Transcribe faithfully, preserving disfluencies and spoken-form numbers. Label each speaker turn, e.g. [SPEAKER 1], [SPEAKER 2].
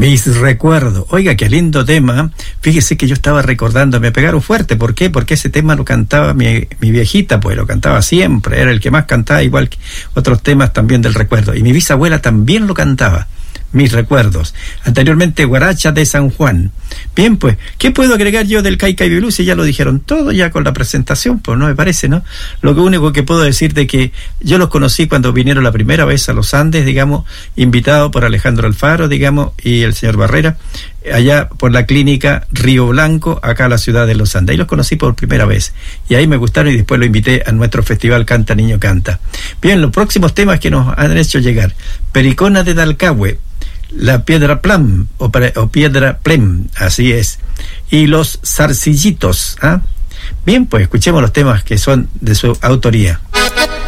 [SPEAKER 1] Mis recuerdos. Oiga, qué lindo tema. Fíjese que yo estaba recordando, me pegaron fuerte. ¿Por qué? Porque ese tema lo cantaba mi, mi viejita, pues lo cantaba siempre. Era el que más cantaba, igual que otros temas también del recuerdo. Y mi bisabuela también lo cantaba. Mis recuerdos. Anteriormente, Guaracha de San Juan. Bien, pues, ¿qué puedo agregar yo del Cay Cay Blues? Si ya lo dijeron todo ya con la presentación, pues no me parece, ¿no? Lo único que puedo decir de que yo los conocí cuando vinieron la primera vez a los Andes, digamos, invitados por Alejandro Alfaro, digamos, y el señor Barrera, allá por la clínica Río Blanco, acá a la ciudad de los Andes. Ahí los conocí por primera vez. Y ahí me gustaron y después lo invité a nuestro festival Canta Niño Canta. Bien, los próximos temas que nos han hecho llegar. Pericona de Dalcahue, La Piedra Plam, o, o Piedra Plem, así es. Y los Zarcillitos, ¿ah? Bien, pues escuchemos los temas que son de su autoría.